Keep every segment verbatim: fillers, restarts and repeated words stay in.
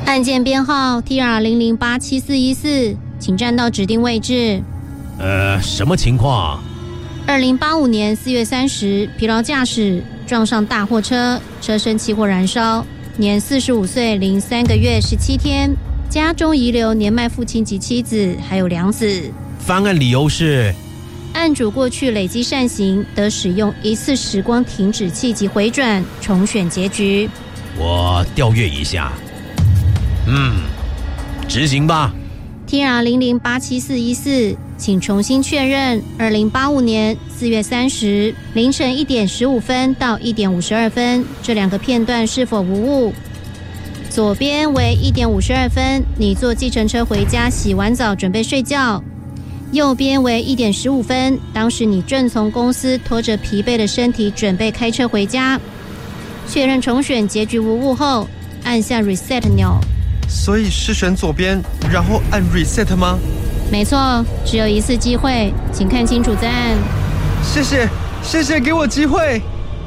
案件编号 T R 零零八七四一四，请站到指定位置。 呃，什么情况？ 二零八五年四月三十，疲劳驾驶撞上大货车，车身起火燃烧，年四十五岁零三个月十七天，家中遗留年迈父亲及妻子，还有两子。 翻案理由是？ 案主过去累积善行，得使用一次时光停止器及回转重选结局。 我调阅一下。嗯，执行吧。 T R 零零八七四一四，请重新确认二零八五年四月三十凌晨一点十五分到一点五十二分这两个片段是否无误。左边为一点五十二分，你坐计程车回家，洗完澡准备睡觉。右边为一点十五分，当时你正从公司拖着疲惫的身体准备开车回家。确认重选结局无误后，按下 reset 钮。 所以是选左边，然后按 reset 吗？ 没错，只有一次机会，请看清楚再按。 谢谢，谢谢给我机会。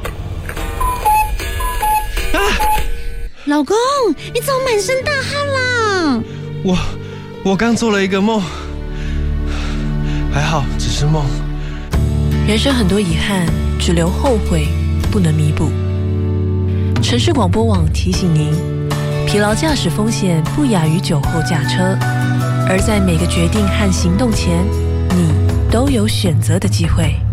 啊！ 老公，你怎么满身大汗啦？ 我，我刚做了一个梦，还好只是梦。 人生很多遗憾，只留后悔，不能弥补。城市广播网提醒您，疲劳驾驶风险不亚于酒后驾车，而在每个决定和行动前，你都有选择的机会。